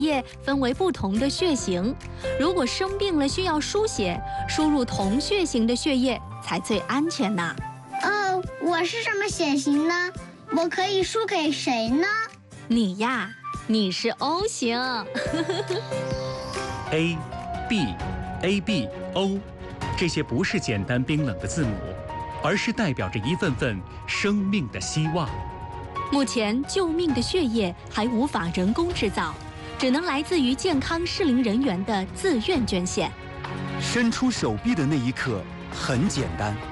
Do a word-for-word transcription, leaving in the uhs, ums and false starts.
液分为不同的血型，如果生病了需要输血，输入同血型的血液才最安全呢。 哦，我是什么血型呢？我可以输给谁呢？ 你呀，你是 O 型。 A、B、A B O， 这些不是简单冰冷的字母，而是代表着一份份生命的希望。 目前救命的血液还无法人工制造，只能来自于健康适龄人员的自愿捐献。 伸出手臂的那一刻很简单。